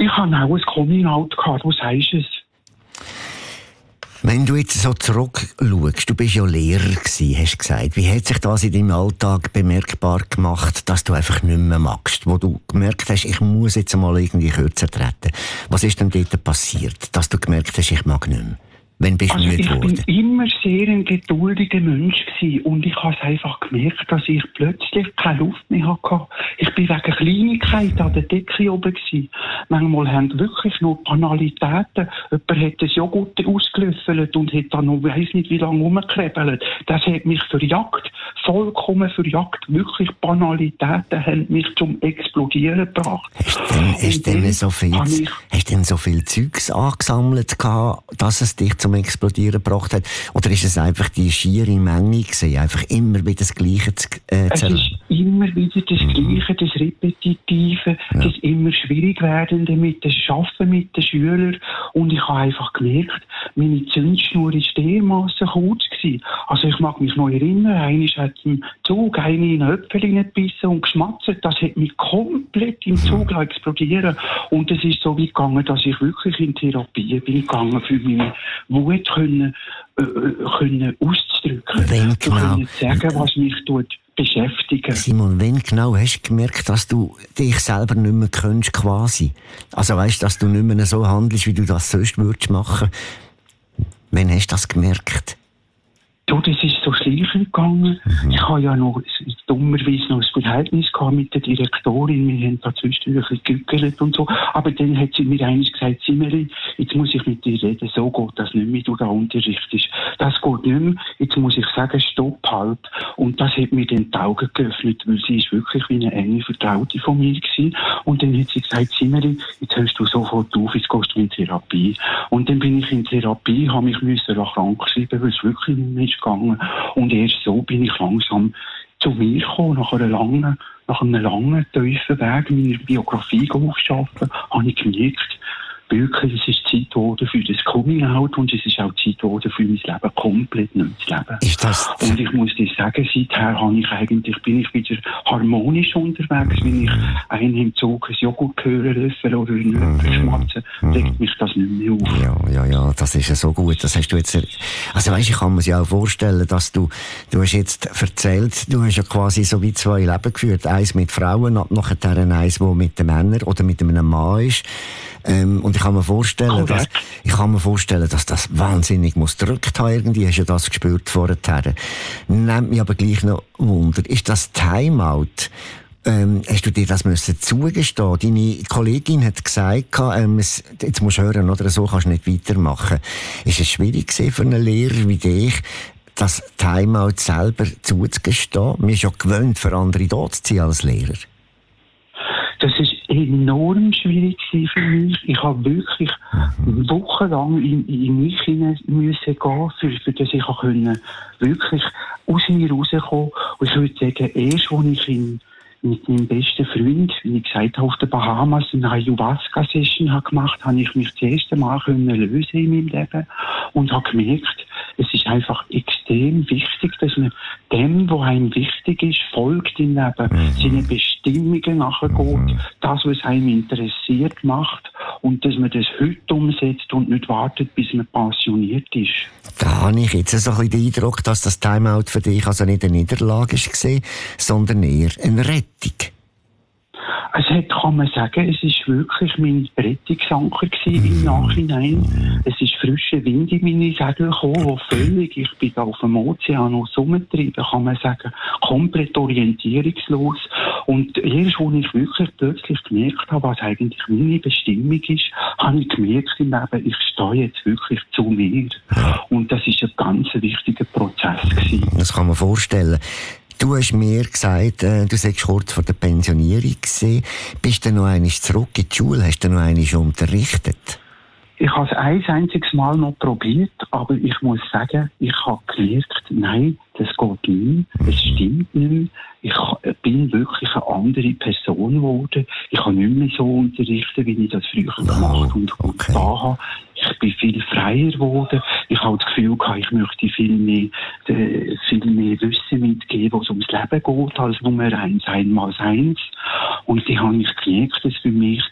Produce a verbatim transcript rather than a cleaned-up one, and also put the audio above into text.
Ich habe auch ein Coming-out gehabt, du sagst es. Wenn du jetzt so zurückschaust, du bist ja Lehrer gewesen, hast gesagt. Wie hat sich das in deinem Alltag bemerkbar gemacht, dass du einfach nicht mehr magst? Wo du gemerkt hast, ich muss jetzt mal irgendwie kürzer treten. Was ist denn dort passiert, dass du gemerkt hast, ich mag nicht mehr? Wann bist du also müde geworden? Ich bin immer sehr ein geduldiger Mensch gewesen und ich habe einfach gemerkt, dass ich plötzlich keine Luft mehr hatte. Ich bin wegen Kleinigkeiten an der Decke oben gewesen. Manchmal haben wirklich nur Banalitäten. Jemand hat das Joghurt ausgelöffelt und hat dann noch weiss nicht wie lange rumgekrebelt. Das hat mich verjagt. Vollkommen verjagt. Wirklich Banalitäten haben mich zum Explodieren gebracht. Hast du denn, denn so viel, ich, hast denn so viel Zeugs angesammelt gehabt, dass es dich zum Explodieren gebracht hat? Oder ist es einfach die schiere Menge gewesen, einfach immer wieder das Gleiche zu äh, Es ist immer wieder das Gleiche, das Repetitive, ja. Das immer schwierig werdende mit dem Arbeiten mit den Schülern. Und ich habe einfach gemerkt, meine Zündschnur ist dermassen kurz gewesen. Also ich mag mich noch erinnern, einer hat im Zug eine in ein Äpfel gebissen und geschmatzt. Das hat mich komplett im Zug mhm. explodieren. Und es ist so weit gegangen, dass ich wirklich in Therapie bin gegangen, für meine Wut können, äh, können auszudrücken. Wenn genau. Können sagen, was mich tut beschäftigen. Simon, wenn genau hast du gemerkt, dass du dich selber nicht mehr kennst, quasi? Also weißt, dass du nicht mehr so handelst, wie du das sonst würdest machen? Wann hast du das gemerkt? Du, das ist so schleichend gegangen. Mhm. Ich habe ja noch dummerweise noch ein Verhältnis gehabt mit der Direktorin. Wir haben da zwischendurch ein bisschen gegügelt und so. Aber dann hat sie mir eigentlich gesagt, Simeli, jetzt muss ich mit dir reden. So geht das nicht mehr, wie du da unterrichtest. Das geht nicht mehr. Jetzt muss ich sagen, stopp halt. Und das hat mir dann die Augen geöffnet, weil sie ist wirklich wie eine enge Vertraute von mir gewesen. Und dann hat sie gesagt, Simeli, jetzt hörst du sofort auf, jetzt gehst du in Therapie. Und dann bin ich in Therapie, habe mich müssen krank schreiben, weil es wirklich nicht mehr ist gegangen. Und erst so bin ich langsam zu mir gekommen, nach einer langen, nach einem langen, tiefen Weg, meine Biografie aufschaffen, habe ich gemerkt, wirklich, es ist Zeit geworden für das Coming-out und es ist auch Zeit geworden für mein Leben komplett neu zu leben. Ist das und ich muss dir sagen, seither habe ich eigentlich, bin ich wieder harmonisch unterwegs. Wenn ich einen im Zug ein Joghurt höre, löffeln oder in Löffel schmatzen, legt mich das nicht mehr auf. Ja, ja, ja, das ist ja so gut. Das hast du jetzt, also weißt, ich kann mir ja auch vorstellen, dass du, du hast jetzt erzählt, du hast ja quasi so wie zwei Leben geführt. Eins mit Frauen, nachher eins, wo mit den Männern oder mit einem Mann ist. Ähm, und ich kann mir vorstellen, oh, dass, ich kann mir vorstellen, dass das wahnsinnig muss gedrückt haben irgendwie. Hast du ja das gespürt vorher. Nimmt mich aber gleich noch Wunder. Ist das Timeout? Ähm, hast du dir das müssen zugestehen? Deine Kollegin hat gesagt, ähm, es, jetzt musst du hören, oder so kannst du nicht weitermachen. Ist es schwierig gewesen für einen Lehrer wie dich, das Timeout selber zuzugestehen? Man ist ja gewöhnt, für andere da zu sein als Lehrer. Das ist enorm schwierig für mich. Ich habe wirklich mhm. wochenlang in, in mich hinein müssen gehen, für, für dass ich können, wirklich aus mir rauskommen. Und ich würde sagen, erst als ich in, mit meinem besten Freund, wie ich gesagt habe, auf den Bahamas eine Ayahuasca-Session gemacht habe, habe ich mich das erste Mal können lösen in meinem Leben und habe gemerkt, es ist einfach extrem wichtig, dass man dem, was einem wichtig ist, folgt im Leben, mhm. seine Bestimmungen nachgeht, mhm. das, was einem interessiert, macht und dass man das heute umsetzt und nicht wartet, bis man pensioniert ist. Da habe ich jetzt so ein bisschen den Eindruck, dass das Timeout für dich also nicht eine Niederlage war, sondern eher eine Rettung. Es hat, kann man sagen, es ist wirklich mein Rettungsanker gewesen im Nachhinein. Es ist frischer Wind in meine Segel gekommen, wo völlig, ich bin da auf dem Ozean aus rumgetrieben, kann man sagen, komplett orientierungslos. Und erst, als ich wirklich plötzlich gemerkt habe, was eigentlich meine Bestimmung ist, habe ich gemerkt im Leben, ich stehe jetzt wirklich zu mir. Und das ist ein ganz wichtiger Prozess gewesen. Das kann man vorstellen. Du hast mir gesagt, äh, du sagst kurz vor der Pensionierung gewesen. Bist du noch einmal zurück in die Schule? Hast du noch einmal unterrichtet? Ich habe es ein einziges Mal noch probiert, aber ich muss sagen, ich habe gemerkt, nein, das geht nicht mehr, es stimmt nicht mehr. Ich bin wirklich eine andere Person geworden. Ich habe nicht mehr so unterrichten, wie ich das früher oh, gemacht und okay. da habe. Ich bin viel freier geworden. Ich habe das Gefühl gehabt, ich möchte viel mehr, äh, viel mehr Wissen mitgeben, was ums Leben geht, als nur eins, einmal eins. Und die habe ich gemerkt, dass für mich